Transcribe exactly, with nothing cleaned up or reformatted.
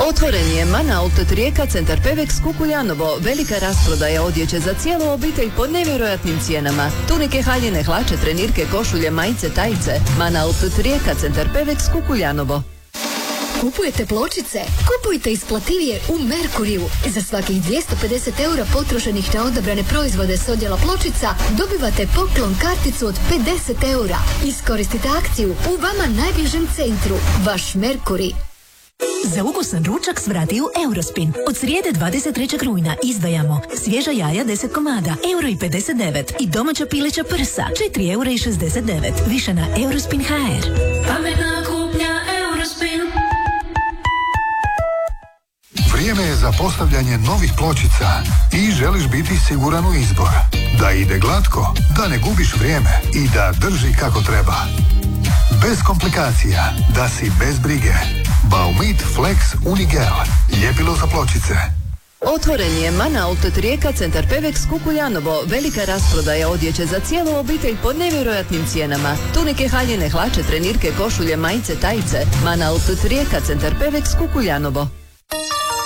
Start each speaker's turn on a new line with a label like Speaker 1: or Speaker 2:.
Speaker 1: Otvoren je Mana Outlet Rijeka, Centar Pevex, Kukuljanovo. Velika rasprodaja odjeće za cijelu obitelj po nevjerojatnim cijenama. Tunike, haljine, hlače, trenirke, košulje, majice, tajice. Mana Outlet Rijeka, Centar Pevex, Kukuljanovo.
Speaker 2: Kupujete pločice? Kupujte isplativije u Merkuriju. Za svakih dvjesto pedeset eura potrošenih na odabrane proizvode s odjela pločica dobivate poklon karticu od pedeset eura. Iskoristite akciju u vama najbližem centru. Vaš Merkuri.
Speaker 3: Za ukusan ručak svrati u Eurospin. Od srijede dvadeset trećeg rujna izdvajamo svježa jaja deset komada, euro i pedeset devet i domaća pileća prsa, četiri eura i šezdeset devet. Više na Eurospin ha er.
Speaker 4: Pametna kupnja Eurospin.
Speaker 5: Vrijeme je za postavljanje novih pločica i želiš biti siguran u izbor. Da ide glatko, da ne gubiš vrijeme i da drži kako treba. Bez komplikacija, da si bez brige. Baumit Flex Unigel. Ljepilo za pločice.
Speaker 1: Otvoren je Mana Outlet Rijeka, Centar Pevex, Kukuljanovo. Velika rasprodaja odjeće za cijelu obitelj po nevjerojatnim cijenama. Tunike, haljine, hlače, trenirke, košulje, majice, tajice. Mana Outlet Rijeka, Centar Pevex, Kukuljanovo.